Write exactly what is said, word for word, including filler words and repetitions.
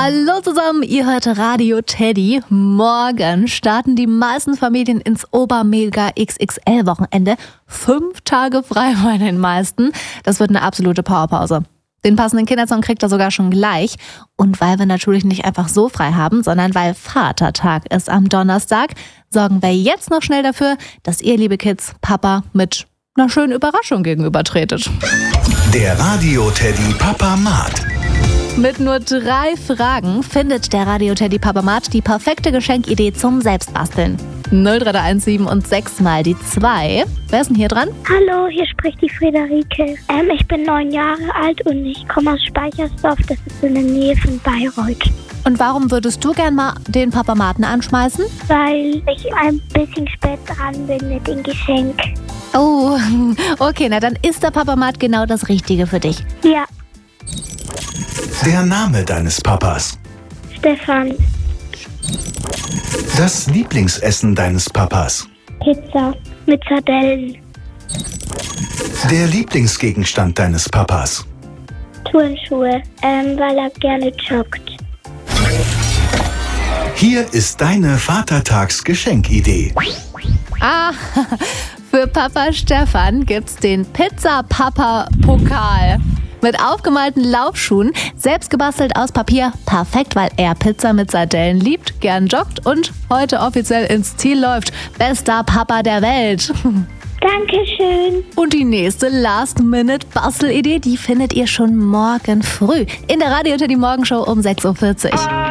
Hallo zusammen, ihr hört Radio Teddy. Morgen starten die meisten Familien ins Obermega-X X L-Wochenende. Fünf Tage frei bei den meisten. Das wird eine absolute Powerpause. Den passenden Kindersong kriegt er sogar schon gleich. Und weil wir natürlich nicht einfach so frei haben, sondern weil Vatertag ist am Donnerstag, sorgen wir jetzt noch schnell dafür, dass ihr, liebe Kids, Papa mit einer schönen Überraschung gegenübertretet. Der Radio Teddy Papamat. Mit nur drei Fragen findet der Radio Teddy Papamat die perfekte Geschenkidee zum Selbstbasteln. null drei eins sieben und sechs mal die zwei. Wer ist denn hier dran? Hallo, hier spricht die Friederike. Ähm, ich bin neun Jahre alt und ich komme aus Speichersdorf, das ist in der Nähe von Bayreuth. Und warum würdest du gern mal den Papamaten anschmeißen? Weil ich ein bisschen spät dran bin mit dem Geschenk. Oh, okay, na dann ist der Papamat genau das Richtige für dich. Ja. Der Name deines Papas. Stefan. Das Lieblingsessen deines Papas. Pizza mit Sardellen. Der Lieblingsgegenstand deines Papas. Turnschuhe, ähm, weil er gerne joggt. Hier ist deine Vatertags-Geschenkidee. Ah, für Papa Stefan gibt's den Pizza-Papa-Pokal. Mit aufgemalten Laufschuhen, selbst gebastelt aus Papier. Perfekt, weil er Pizza mit Sardellen liebt, gern joggt und heute offiziell ins Ziel läuft. Bester Papa der Welt. Dankeschön. Und die nächste Last-Minute-Bastelidee, die findet ihr schon morgen früh in der Radio Teddy Morgenshow um sechs Uhr vierzig.